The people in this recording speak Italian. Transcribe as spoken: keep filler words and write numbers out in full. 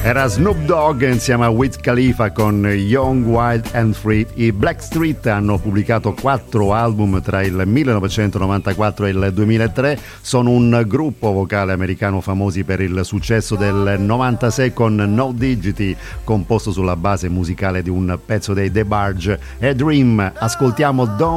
Era Snoop Dogg insieme a Wiz Khalifa con Young, Wild and Free. I Blackstreet hanno pubblicato quattro album tra il millenovecentonovantaquattro e il duemilatré. Sono un gruppo vocale americano famosi per il successo del novantasei con No Digiti, composto sulla base musicale di un pezzo dei The Barge, A Dream. Ascoltiamo Don't